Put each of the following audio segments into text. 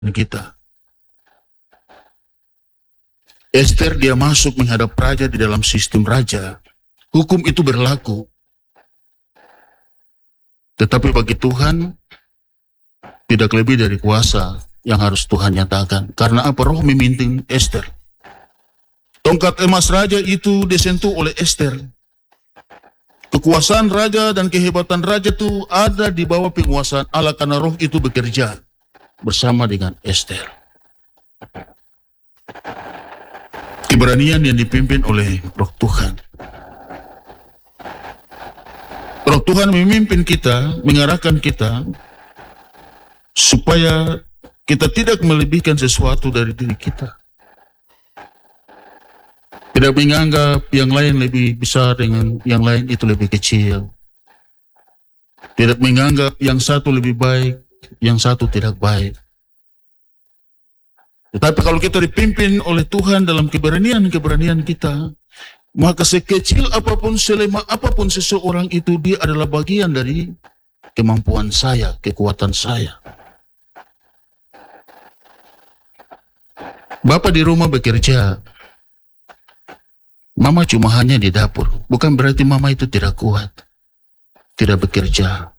kita. Ester dia masuk menghadap raja di dalam sistem raja. Hukum itu berlaku. Tetapi bagi Tuhan, tidak lebih dari kuasa yang harus Tuhan nyatakan. Karena apa? Roh memimpin Ester. Tongkat emas raja itu disentuh oleh Ester. Kekuasaan raja dan kehebatan raja itu ada di bawah penguasaan Allah karena roh itu bekerja bersama dengan Ester. Keberanian yang dipimpin oleh roh Tuhan. Roh Tuhan memimpin kita, mengarahkan kita, supaya kita tidak melebihkan sesuatu dari diri kita. Tidak menganggap yang lain lebih besar dengan yang lain itu lebih kecil. Tidak menganggap yang satu lebih baik, yang satu tidak baik. Tetapi kalau kita dipimpin oleh Tuhan dalam keberanian kita, maka sekecil apapun, selemah apapun seseorang itu, dia adalah bagian dari kemampuan saya, kekuatan saya. Bapak di rumah bekerja, mama cuma hanya di dapur. Bukan berarti mama itu tidak kuat, tidak bekerja.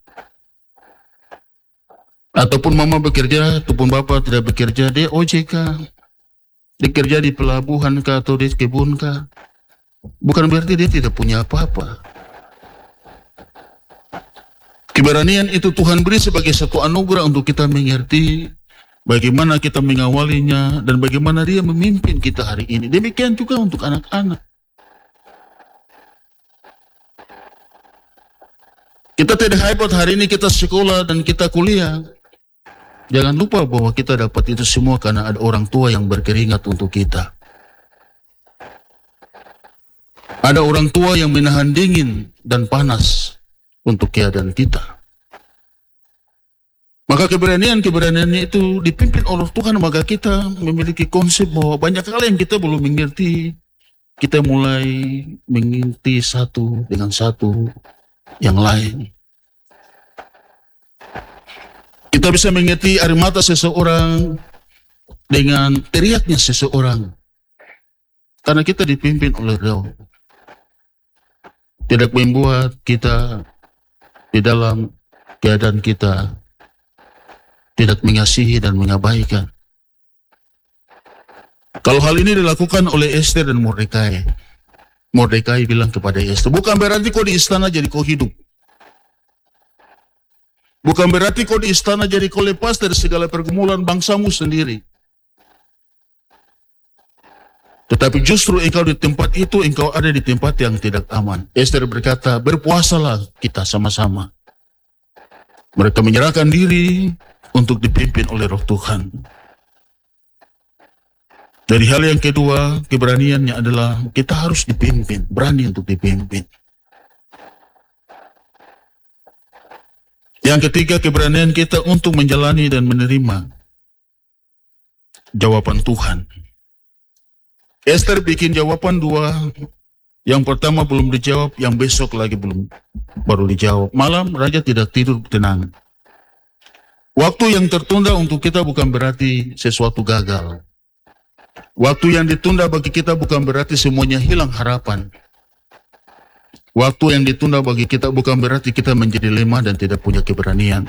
Ataupun mama bekerja, ataupun bapak tidak bekerja, dia OJK, bekerja di pelabuhan kah atau di kebun kah. Bukan berarti dia tidak punya apa-apa. Keberanian itu Tuhan beri sebagai satu anugerah untuk kita mengerti bagaimana kita mengawalinya dan bagaimana dia memimpin kita hari ini. Demikian juga untuk anak-anak. Kita tidak hebat hari ini, kita sekolah dan kita kuliah. Jangan lupa bahwa kita dapat itu semua karena ada orang tua yang berkeringat untuk kita. Ada orang tua yang menahan dingin dan panas untuk keadaan kita. Maka keberanian itu dipimpin oleh Tuhan, maka kita memiliki konsep bahwa banyak hal yang kita belum mengerti. Kita mulai mengerti satu dengan satu yang lain. Kita bisa mengerti air mata seseorang dengan teriaknya seseorang. Karena kita dipimpin oleh Roh. Tidak membuat kita di dalam keadaan kita tidak mengasihi dan mengabaikan. Kalau hal ini dilakukan oleh Ester dan Mordekai, Mordekai bilang kepada Ester, bukan berarti kau di istana jadi kau hidup. Bukan berarti kau di istana jadi kau lepas dari segala pergumulan bangsamu sendiri. Tetapi justru engkau di tempat itu, engkau ada di tempat yang tidak aman. Ester berkata, berpuasalah kita sama-sama. Mereka menyerahkan diri untuk dipimpin oleh Roh Tuhan. Dari hal yang kedua, keberaniannya adalah kita harus dipimpin, berani untuk dipimpin. Yang ketiga, keberanian kita untuk menjalani dan menerima jawaban Tuhan. Ester bikin jawaban dua. Yang pertama belum dijawab, yang besok lagi baru dijawab. Malam raja tidak tidur tenang. Waktu yang tertunda untuk kita bukan berarti sesuatu gagal. Waktu yang ditunda bagi kita bukan berarti semuanya hilang harapan. Waktu yang ditunda bagi kita bukan berarti kita menjadi lemah dan tidak punya keberanian.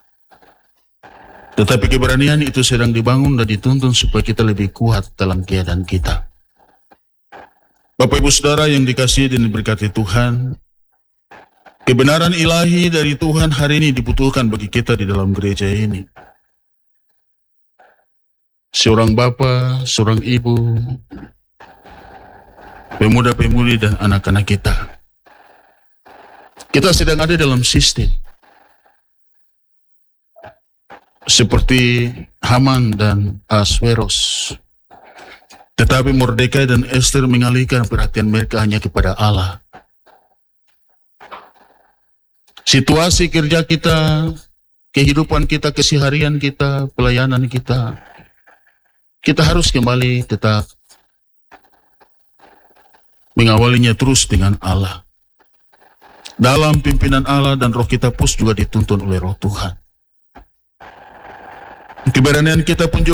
Tetapi keberanian itu sedang dibangun dan dituntun supaya kita lebih kuat dalam keadaan kita. Bapak Ibu Saudara yang dikasihi dan diberkati Tuhan, kebenaran ilahi dari Tuhan hari ini dibutuhkan bagi kita di dalam gereja ini. Seorang bapak, seorang ibu, pemuda-pemudi dan anak-anak kita. Kita sedang ada dalam sistem seperti Haman dan Ahasveros. Tetapi Mordekai dan Ester mengalihkan perhatian mereka hanya kepada Allah. Situasi kerja kita, kehidupan kita, keseharian kita, pelayanan kita, kita harus kembali tetap mengawalinya terus dengan Allah. Dalam pimpinan Allah dan roh kita pun juga dituntun oleh roh Tuhan. Keberanian kita pun